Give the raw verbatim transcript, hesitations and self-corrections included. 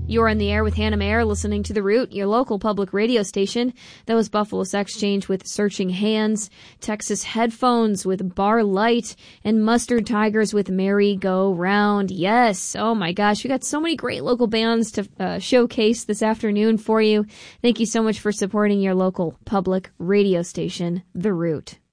You're on the air with Hannah Mayer, listening to The Root, your local public radio station. That was Buffalo Sex Change with Searching Hands, Texas Headphones with Bar Light, and Mustard Tigers with Merry Go Round. Yes, oh my gosh, we got so many great local bands to uh, showcase this afternoon for you. Thank you so much for supporting your local public radio station, The Root.